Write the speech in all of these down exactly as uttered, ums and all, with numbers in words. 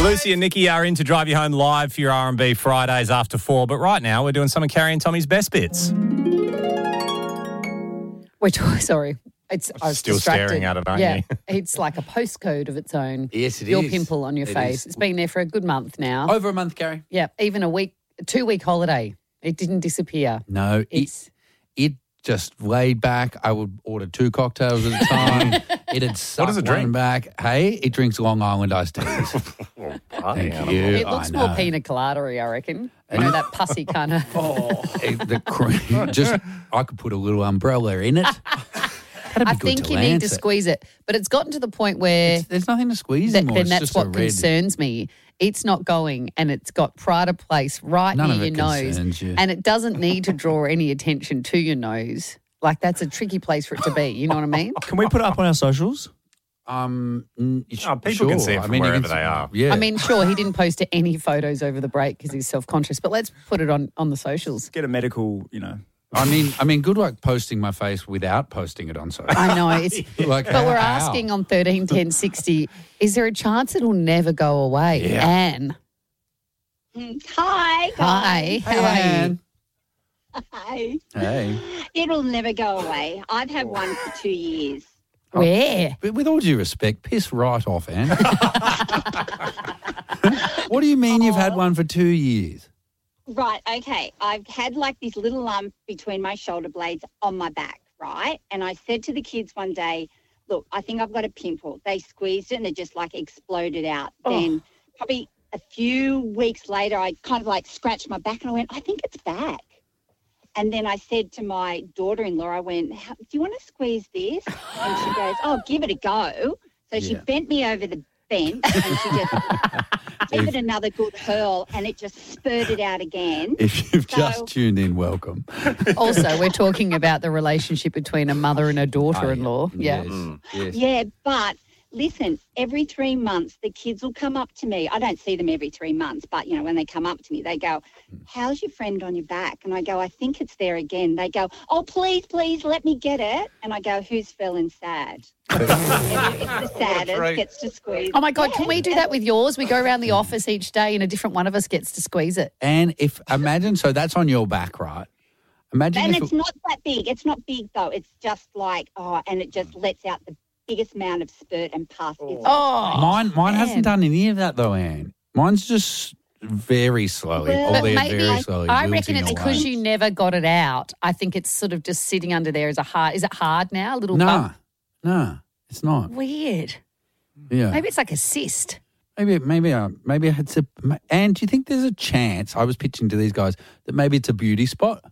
Lucy and Nikki are in to drive you home live for your R and B Fridays after four. But right now, we're doing some of Carrie and Tommy's best bits. Which, sorry. It's I was Still distracted. staring at it, aren't yeah, you? it's like a postcode of its own. Yes, it Your is. pimple on your It face. is. It's been there for a good month now. Over a month, Carrie? Yeah, even a week, a two-week holiday. It didn't disappear. No, It's it, it just laid back. I would order two cocktails at a time. It had sucked does it one drink? back. Hey, it drinks Long Island iced teas. Thank you. It looks I more know. pina colada, I reckon. You know, that pussy kind of. It- the cream, just I could put a little umbrella in it. That'd be I good think to you need lance to it. squeeze it. But it's gotten to the point where There's nothing to squeeze that, anymore. then It's that's just a what red. concerns me. It's not going and it's got Prada Place right None near of your it nose. concerns you. And it doesn't need to draw any attention to your nose. Like that's a tricky place for it to be. You know what I mean? Can we put it up on our socials? Um, mm, sh- Oh, people sure. can see it I from mean, you wherever can- they are. Yeah. I mean, sure, he didn't post any photos over the break because he's self-conscious, but let's put it on, on the socials. Get a medical, you know. I mean, I mean, good luck posting my face without posting it on social. I know. It's, Like, but we're how? asking on thirteen ten sixty, is there a chance it'll never go away? Yeah. Anne. Hi, Hi. guys. How are you? Hi. Hey. It'll never go away. I've had one for two years. Where? But with all due respect, piss right off, Anne. What do you mean you've had one for two years? Right, okay. I've had like this little lump between my shoulder blades on my back, right? And I said to the kids one day, look, I think I've got a pimple. They squeezed it and it just like exploded out. Then probably a few weeks later, I kind of like scratched my back and I went, I think it's back. And then I said to my daughter-in-law, I went, "How- do you want to squeeze this? And she goes, oh, give it a go. So she Yeah. bent me over the bench and she just gave it another good hurl and it just spurted out again. If you've So- just tuned in, welcome. Also, we're talking about the relationship between a mother and a daughter-in-law. Yeah. Yes. yes. Yeah, but listen, every three months the kids will come up to me. I don't see them every three months, but, you know, when they come up to me, they go, how's your friend on your back? And I go, I think it's there again. They go, oh, please, please, let me get it. And I go, who's feeling sad? And it's the saddest gets to squeeze. Oh, my God, can we do that with yours? We go around the office each day and a different one of us gets to squeeze it. And if, imagine, so that's on your back, right? Imagine And if it's not that big. It's not big, though. It's just like, oh, and it just lets out the biggest amount of spurt and pus. It's Oh, Mine, mine Anne. hasn't done any of that though, Anne. Mine's just very slowly, Well, But albeit maybe very slowly. I reckon wilting it's because away. you never got it out. I think it's sort of just sitting under there as a hard. Is it hard now? A little No, bump? no, it's not. Weird. Yeah, Maybe it's like a cyst. maybe, maybe, uh, maybe it's a. And do you think there's a chance? I was pitching to these guys that maybe it's a beauty spot.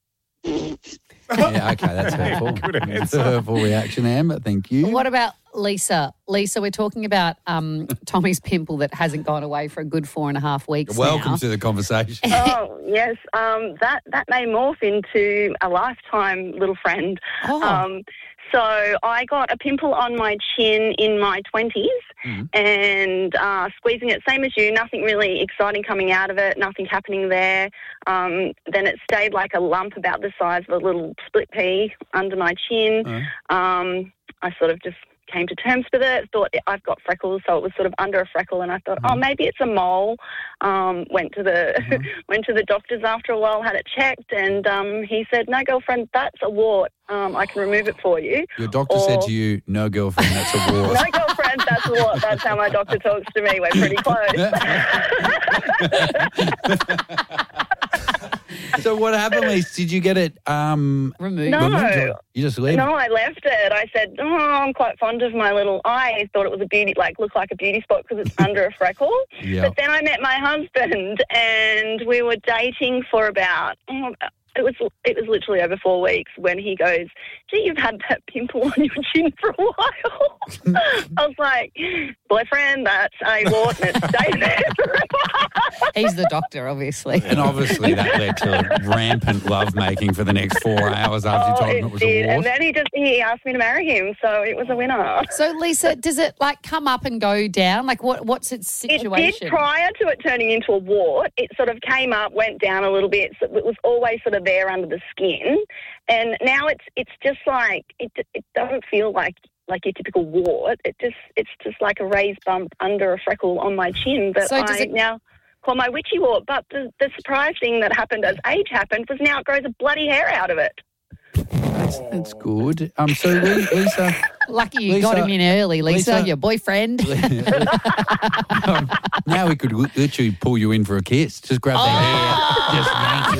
Yeah, okay, that's hurtful. That's a hurtful reaction, Anne, but thank you. What about Lisa? Lisa, we're talking about um, Tommy's pimple that hasn't gone away for a good four and a half weeks Welcome now. to the conversation. Oh, yes. Um, that, that may morph into a lifetime little friend. Oh. Um, so I got a pimple on my chin in my twenties and uh, squeezing it, same as you, nothing really exciting coming out of it, nothing happening there. Um, then it stayed like a lump about the size of a little split pea under my chin. Um, I sort of just came to terms with it, thought I've got freckles, so it was sort of under a freckle, and I thought, oh, maybe it's a mole. Um, went to the went to the doctors after a while, had it checked, and um, he said, no, girlfriend, that's a wart. Um, I can remove it for you. Your doctor said Or- to you, "No, girlfriend, that's a war." No, girlfriend, that's a wart. That's how my doctor talks to me. We're pretty close. So what happened, Lise? Did you get it um, Removed. No. removed, or you just leave No, it? I left it. I said, oh, I'm quite fond of my little eye. Thought it was a beauty, like looked like a beauty spot because it's under a freckle. Yeah. But then I met my husband and we were dating for about, oh, it was it was literally over four weeks when he goes, gee, you've had that pimple on your chin for a while. I was like, boyfriend, that's a wart and it stayed there for a while. He's the doctor, obviously. And obviously that led to rampant lovemaking for the next four hours after you Oh, told him it it was did. a war. And then he just he asked me to marry him, so it was a winner. So, Lisa, does it like come up and go down? Like, what? what's its It situation? did prior to it turning into a wart. It sort of came up, went down a little bit. So it was always sort of there under the skin, and now it's it's just like it. It doesn't feel like like your typical wart. It just it's just like a raised bump under a freckle on my chin that So does I it- now call my witchy wart. But the, the surprise thing that happened as age happened was now it grows a bloody hair out of it. That's, that's good. Um, so, Li- Lisa, Lucky you Lisa- got him in early, Lisa, Lisa- your boyfriend. um, now we could li- literally pull you in for a kiss. Just grab the hair, just yank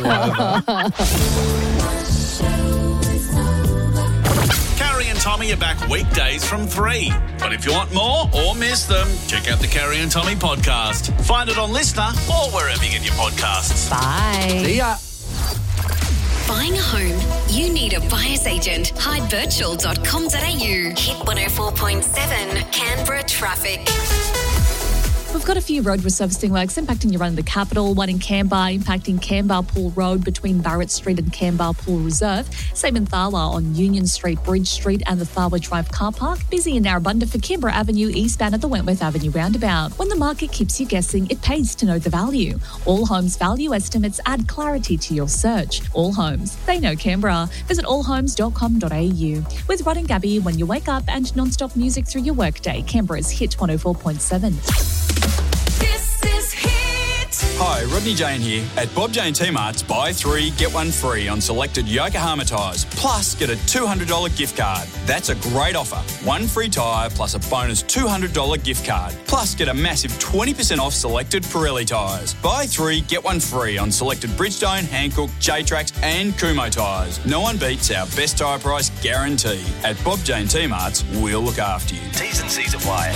you over. Carrie and Tommy are back weekdays from three. But if you want more or miss them, check out the Carrie and Tommy podcast. Find it on Listener or wherever you get your podcasts. Bye. See ya. Buying a home? You need a buyer's agent. hyde virtual dot com dot a u. Hit one oh four point seven Canberra traffic. We've got a few road resurfacing works impacting you around the capital, one in Canberra impacting Canberra Pool Road between Barrett Street and Canberra Pool Reserve. Same in Tharwa on Union Street, Bridge Street and the Tharwa Drive car park. Busy in Narrabundah for Canberra Avenue eastbound at the Wentworth Avenue roundabout. When the market keeps you guessing, it pays to know the value. All Homes value estimates add clarity to your search. All Homes, they know Canberra. Visit all homes dot com dot a u. With Rod and Gabby when you wake up and non-stop music through your workday. Canberra's Hit one oh four point seven. This is Hit. Hi, Rodney Jane here. At Bob Jane T-Mart's, buy three, get one free on selected Yokohama tyres, plus get a two hundred dollars gift card. That's a great offer. One free tyre plus a bonus two hundred dollars gift card. Plus get a massive twenty percent off selected Pirelli tyres. Buy three, get one free on selected Bridgestone, Hankook, J-Trax and Kumho tyres. No one beats our best tyre price guarantee. At Bob Jane T-Mart's, we'll look after you. T's and C's apply.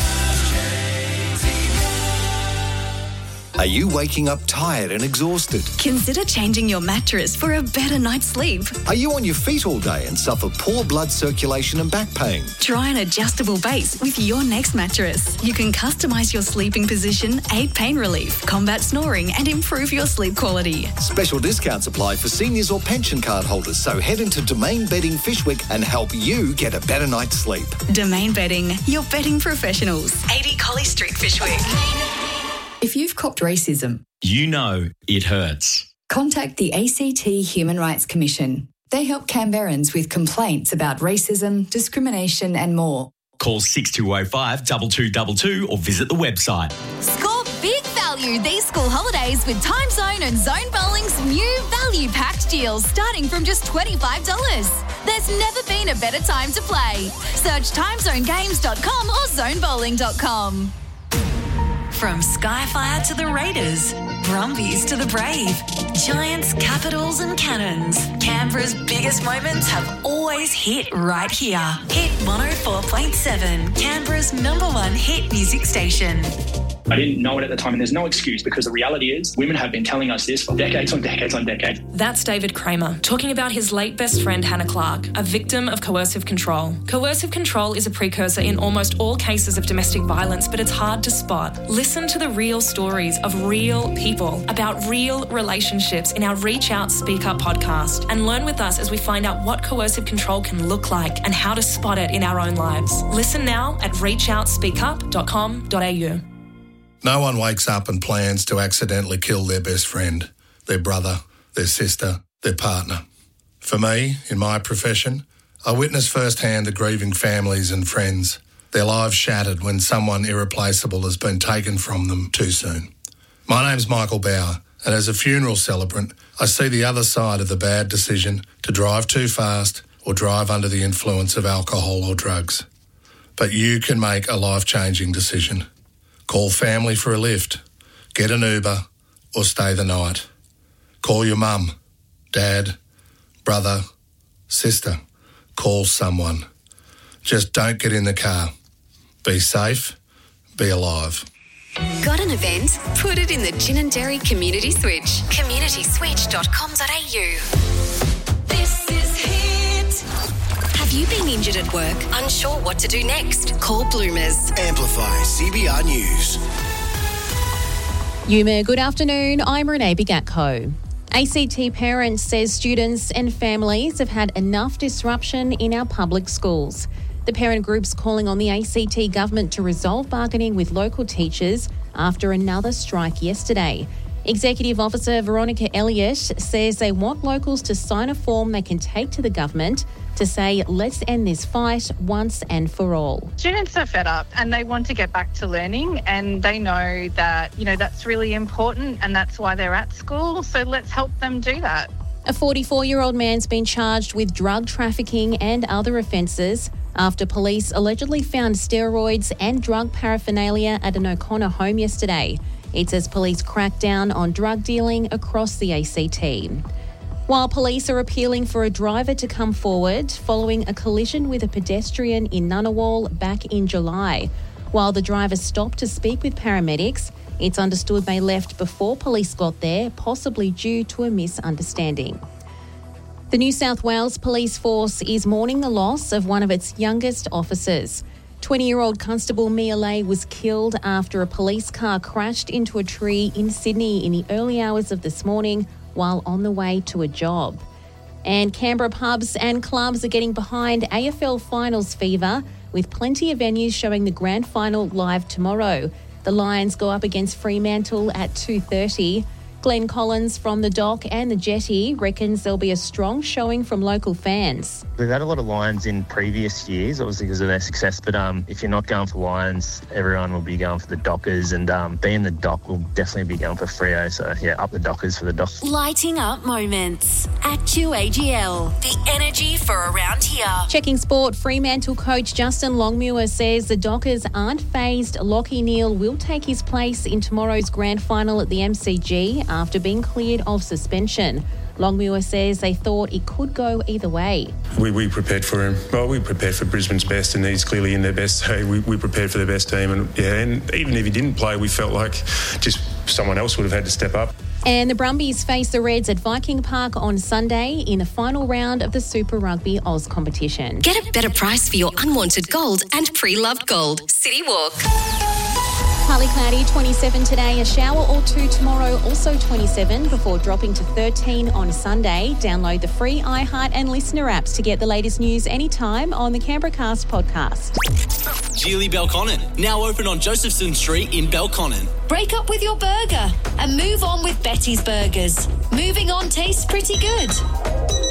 Are you waking up tired and exhausted? Consider changing your mattress for a better night's sleep. Are you on your feet all day and suffer poor blood circulation and back pain? Try an adjustable base with your next mattress. You can customise your sleeping position, aid pain relief, combat snoring and improve your sleep quality. Special discounts apply for seniors or pension card holders, so head into Domain Bedding Fishwick and help you get a better night's sleep. Domain Bedding, your bedding professionals. eighty Collie Street, Fishwick. If you've copped racism, you know it hurts. Contact the A C T Human Rights Commission. They help Canberrans with complaints about racism, discrimination and more. Call six two oh five, two two two two or visit the website. Score big value these school holidays with Time Zone and Zone Bowling's new value packed deals starting from just twenty-five dollars. There's never been a better time to play. Search time zone games dot com or zone bowling dot com. From Skyfire to the Raiders, Brumbies to the Brave, Giants, Capitals and Cannons, Canberra's biggest moments have always hit right here. Hit one oh four point seven, Canberra's number one hit music station. I didn't know it at the time, and there's no excuse because the reality is women have been telling us this for decades on decades on decades. That's David Kramer talking about his late best friend Hannah Clark, a victim of coercive control. Coercive control is a precursor in almost all cases of domestic violence, but it's hard to spot. Listen to the real stories of real people about real relationships in our Reach Out, Speak Up podcast and learn with us as we find out what coercive control can look like and how to spot it in our own lives. Listen now at reach out speak up dot com dot a u. No one wakes up and plans to accidentally kill their best friend, their brother, their sister, their partner. For me, in my profession, I witness firsthand the grieving families and friends, their lives shattered when someone irreplaceable has been taken from them too soon. My name's Michael Bauer, and as a funeral celebrant, I see the other side of the bad decision to drive too fast or drive under the influence of alcohol or drugs. But you can make a life-changing decision. Call family for a lift, get an Uber, or stay the night. Call your mum, dad, brother, sister. Call someone. Just don't get in the car. Be safe, be alive. Got an event? Put it in the Gin and Dairy Community Switch. community switch dot com dot a u. This is Hit. Have you been injured at work? Unsure what to do next? Call Bloomers. Amplify C B R News. Yuma, good afternoon. I'm Renee Bigatko. A C T Parents says students and families have had enough disruption in our public schools. The parent group's calling on the A C T government to resolve bargaining with local teachers after another strike yesterday. Executive Officer Veronica Elliott says they want locals to sign a form they can take to the government to say, let's end this fight once and for all. Students are fed up and they want to get back to learning, and they know that, you know, that's really important and that's why they're at school. So let's help them do that. A forty-four-year-old man's been charged with drug trafficking and other offences after police allegedly found steroids and drug paraphernalia at an O'Connor home yesterday. It's as police crack down on drug dealing across the A C T. While police are appealing for a driver to come forward following a collision with a pedestrian in Ngunnawal back in July. While the driver stopped to speak with paramedics, it's understood they left before police got there, possibly due to a misunderstanding. The New South Wales Police Force is mourning the loss of one of its youngest officers. twenty-year-old Constable Mia Lay was killed after a police car crashed into a tree in Sydney in the early hours of this morning while on the way to a job. And Canberra pubs and clubs are getting behind A F L finals fever, with plenty of venues showing the grand final live tomorrow. The Lions go up against Fremantle at two thirty. Glenn Collins from the Dock and the Jetty reckons there'll be a strong showing from local fans. We've had a lot of Lions in previous years, obviously because of their success, but um, if you're not going for Lions, everyone will be going for the Dockers, and um, being the Dock will definitely be going for Freo, so yeah, up the Dockers for the Dock. Lighting up moments at two A G L. The energy for around here. Checking sport, Fremantle coach Justin Longmuir says the Dockers aren't phased. Lachie Neale will take his place in tomorrow's grand final at the M C G after being cleared of suspension. Longmuir says they thought it could go either way. We, we prepared for him. Well, we prepared for Brisbane's best, and he's clearly in their best. So we, we prepared for the best team, and yeah, and even if he didn't play, we felt like just someone else would have had to step up. And the Brumbies face the Reds at Viking Park on Sunday in the final round of the Super Rugby Oz competition. Get a better price for your unwanted gold and pre-loved gold. City Walk. Partly cloudy, twenty-seven today, a shower or two tomorrow, also twenty-seven, before dropping to thirteen on Sunday. Download the free iHeart and Listener apps to get the latest news anytime on the Canberra Cast podcast. Geely Belconnen, now open on Josephson Street in Belconnen. Break up with your burger and move on with Betty's Burgers. Moving on tastes pretty good.